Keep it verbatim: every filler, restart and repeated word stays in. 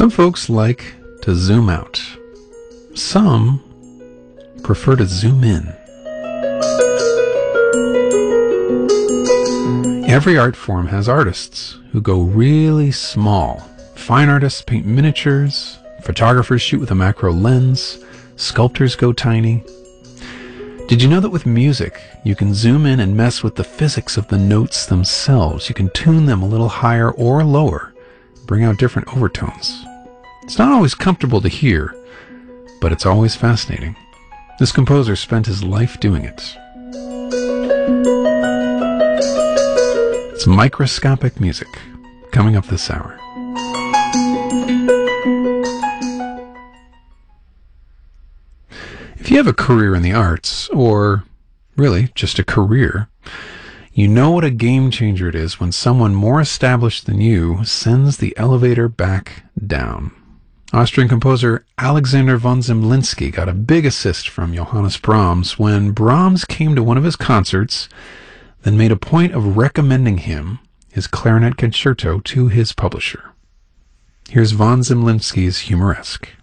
Some folks like to zoom out. Some prefer to zoom in. Every art form has artists who go really small. Fine artists paint miniatures, photographers shoot with a macro lens, sculptors go tiny. Did you know that with music, you can zoom in and mess with the physics of the notes themselves? You can tune them a little higher or lower, bring out different overtones. It's not always comfortable to hear, but it's always fascinating. This composer spent his life doing it. It's microscopic music, coming up this hour. If you have a career in the arts, or really just a career, you know what a game changer it is when someone more established than you sends the elevator back down. Austrian composer Alexander von Zemlinsky got a big assist from Johannes Brahms when Brahms came to one of his concerts, then made a point of recommending him his clarinet concerto to his publisher. Here's von Zemlinsky's Humoresque.